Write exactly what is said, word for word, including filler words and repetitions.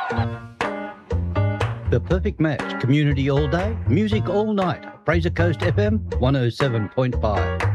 The Perfect Match, community all day, music all night. Fraser Coast F M one oh seven point five.